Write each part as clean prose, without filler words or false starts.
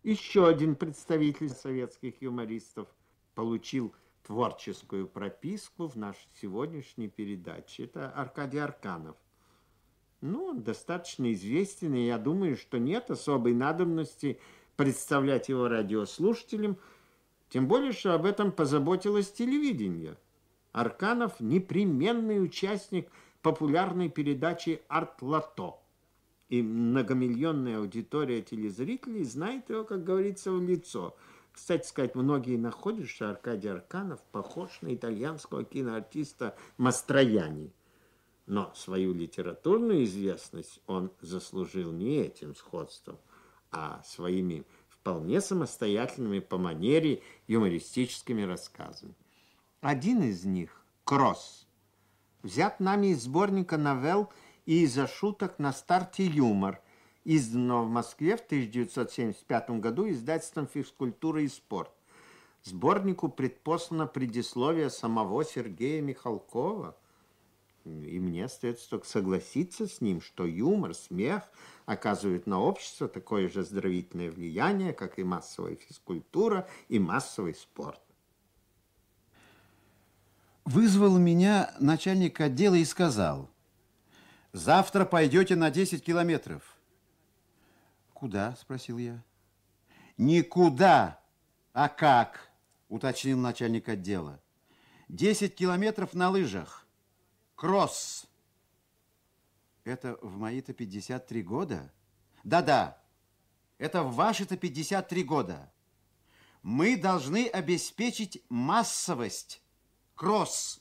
Еще один представитель советских юмористов получил творческую прописку в нашей сегодняшней передаче. Это Аркадий Арканов. Ну, он достаточно известен, и я думаю, что нет особой надобности представлять его радиослушателям, тем более, что об этом позаботилось телевидение. Арканов – непременный участник популярной передачи «Арт-Лото». И многомиллионная аудитория телезрителей знает его, как говорится, в лицо. Кстати сказать, многие находят, что Аркадий Арканов похож на итальянского киноартиста Мастрояни. Но свою литературную известность он заслужил не этим сходством, а своими вполне самостоятельными по манере юмористическими рассказами. Один из них, «Кросс», взят нами из сборника новелл и из-за шуток на старте «Юмор», изданного в Москве в 1975 году издательством «Физкультура и спорт». Сборнику предпослано предисловие самого Сергея Михалкова, и мне остается только согласиться с ним, что юмор, смех оказывают на общество такое же оздоровительное влияние, как и массовая физкультура и массовый спорт. Вызвал меня начальник отдела и сказал: завтра пойдете на 10 километров. Куда? Спросил я. Никуда, а как? Уточнил начальник отдела. 10 километров на лыжах. Кросс. Это в мои-то 53 года? Да-да, это в ваши-то 53 года. Мы должны обеспечить массовость. Кросс.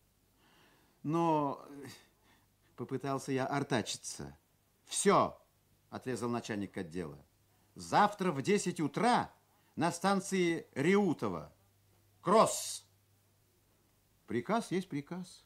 Но попытался я артачиться. Все, отрезал начальник отдела. Завтра в 10 утра на станции Реутова. Кросс. Приказ есть приказ.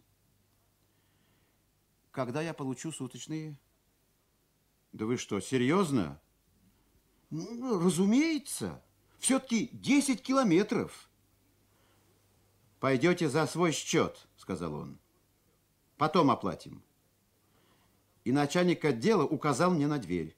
Когда я получу суточные? Да вы что, серьезно? Ну, разумеется. Все-таки 10 километров. Пойдете за свой счет, сказал он. Потом оплатим. И начальник отдела указал мне на дверь.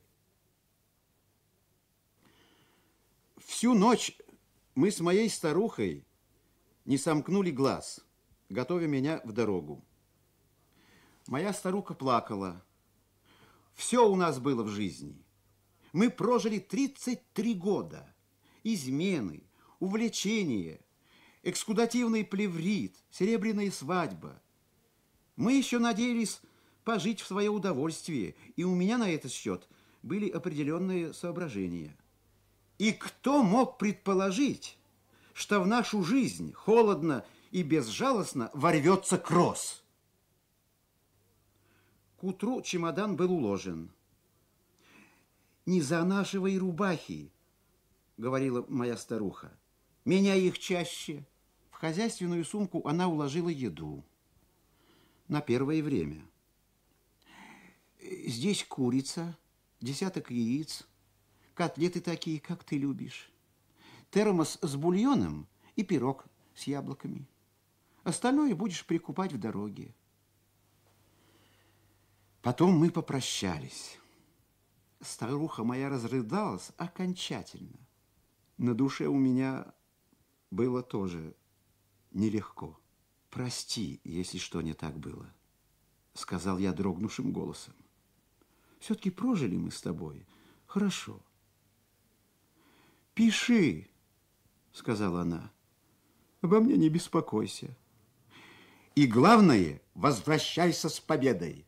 Всю ночь мы с моей старухой не сомкнули глаз, готовя меня в дорогу. Моя старуха плакала. Все у нас было в жизни. Мы прожили 33 года. Измены, увлечения, экскудативный плеврит, серебряная свадьба. Мы еще надеялись пожить в свое удовольствие, и у меня на этот счет были определенные соображения. И кто мог предположить, что в нашу жизнь холодно и безжалостно ворвется кросс? К утру чемодан был уложен. «Не занашивай рубахи», — говорила моя старуха. «Меняй их чаще». В хозяйственную сумку она уложила еду на первое время. Здесь курица, десяток яиц, котлеты такие, как ты любишь, термос с бульоном и пирог с яблоками. Остальное будешь прикупать в дороге. Потом мы попрощались. Старуха моя разрыдалась окончательно. На душе у меня было тоже нелегко. Прости, если что не так было, сказал я дрогнувшим голосом. Все-таки прожили мы с тобой хорошо. Пиши, сказала она. Обо мне не беспокойся. И главное, возвращайся с победой.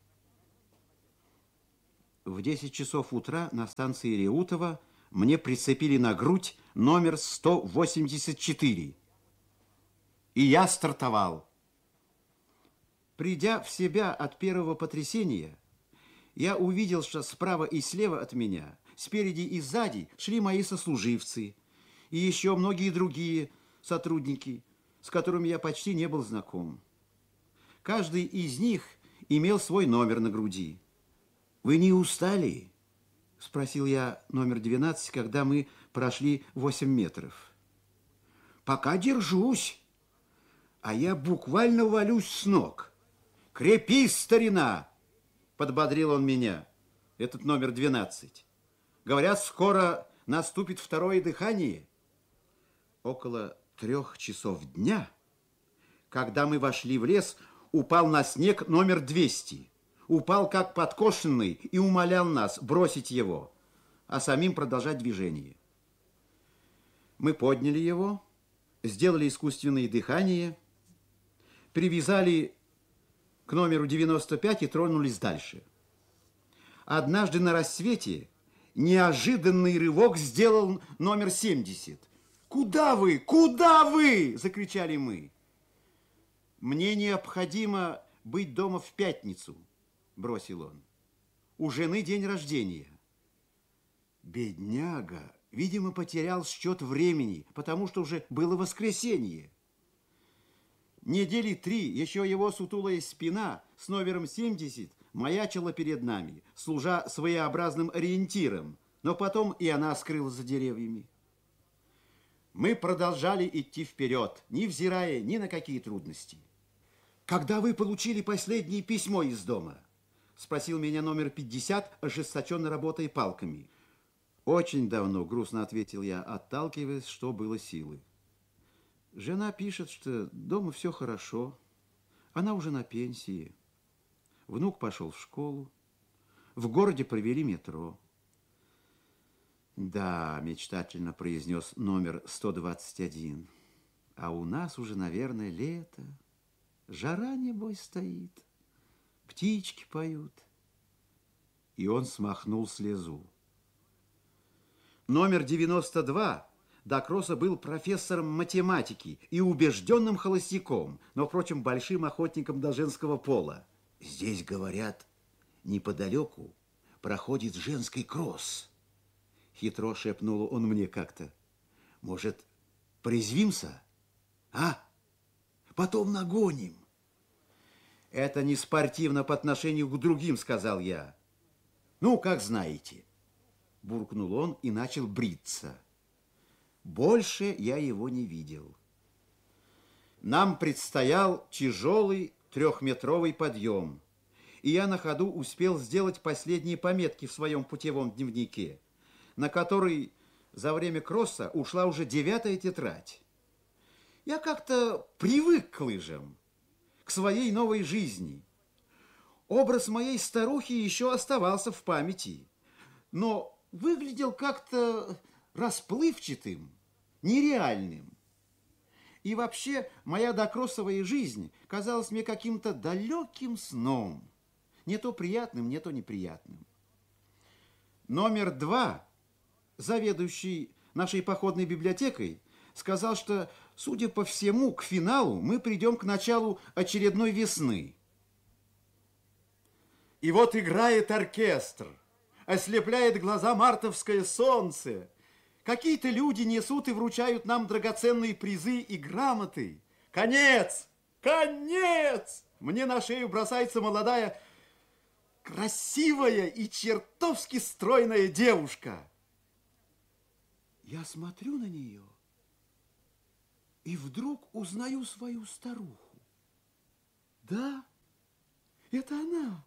В 10 часов утра на станции Реутова мне прицепили на грудь номер 184. И я стартовал. Придя в себя от первого потрясения, я увидел, что справа и слева от меня, спереди и сзади шли мои сослуживцы и еще многие другие сотрудники, с которыми я почти не был знаком. Каждый из них имел свой номер на груди. «Вы не устали?» – спросил я номер 12, когда мы прошли 8 метров. «Пока держусь, а я буквально валюсь с ног. Крепись, старина!» – подбодрил он меня, этот номер 12. «Говорят, скоро наступит второе дыхание. Около 3 часов дня, когда мы вошли в лес, упал на снег номер 200. Упал как подкошенный и умолял нас бросить его, а самим продолжать движение. Мы подняли его, сделали искусственное дыхание, привязали к номеру 95 и тронулись дальше. Однажды на рассвете неожиданный рывок сделал номер 70. «Куда вы? Куда вы?» – закричали мы. «Мне необходимо быть дома в пятницу», – бросил он. «У жены день рождения». Бедняга, видимо, потерял счет времени, потому что уже было воскресенье. Недели 3 еще его сутулая спина с номером 70 маячила перед нами, служа своеобразным ориентиром, но потом и она скрылась за деревьями. Мы продолжали идти вперед, невзирая ни на какие трудности. «Когда вы получили последнее письмо из дома?» – спросил меня номер 50, ожесточенно работая палками. «Очень давно», – грустно ответил я, отталкиваясь, что было силы. «Жена пишет, что дома все хорошо. Она уже на пенсии. Внук пошел в школу. В городе провели метро». «Да», – мечтательно произнес номер 121. «А у нас уже, наверное, лето. Жара, небось, стоит. Птички поют». И он смахнул слезу. Номер 92 до кросса был профессором математики и убежденным холостяком, но, впрочем, большим охотником до женского пола. «Здесь, говорят, неподалеку проходит женский кросс». Хитро шепнул он мне как-то. «Может, порезвимся? А? Потом нагоним». «Это не спортивно по отношению к другим», сказал я. «Ну, как знаете». Буркнул он и начал бриться. Больше я его не видел. Нам предстоял тяжелый 3-метровый подъем, и я на ходу успел сделать последние пометки в своем путевом дневнике, на который за время кросса ушла уже 9-я тетрадь. Я как-то привык к лыжам, к своей новой жизни. Образ моей старухи еще оставался в памяти, но выглядел как-то расплывчатым, нереальным. И вообще моя докроссовая жизнь казалась мне каким-то далеким сном, не то приятным, не то неприятным. Номер 2, заведующий нашей походной библиотекой, сказал, что, судя по всему, к финалу мы придем к началу очередной весны. И вот играет оркестр, ослепляет глаза мартовское солнце. Какие-то люди несут и вручают нам драгоценные призы и грамоты. Конец! Конец! Мне на шею бросается молодая, красивая и чертовски стройная девушка. Я смотрю на нее и вдруг узнаю свою старуху. Да, это она.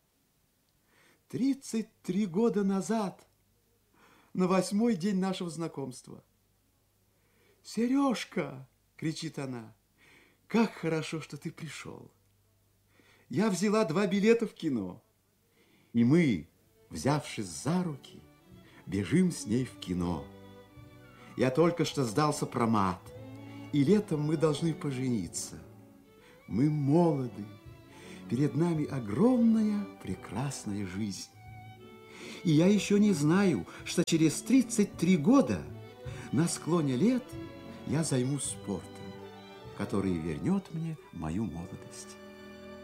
33 года назад, на 8-й день нашего знакомства. «Сережка!» – кричит она. «Как хорошо, что ты пришел! Я взяла 2 билета в кино, и мы, взявшись за руки, бежим с ней в кино. Я только что сдал сопромат, и летом мы должны пожениться. Мы молоды, перед нами огромная прекрасная жизнь. И я еще не знаю, что через 33 года на склоне лет я займусь спортом, который вернет мне мою молодость».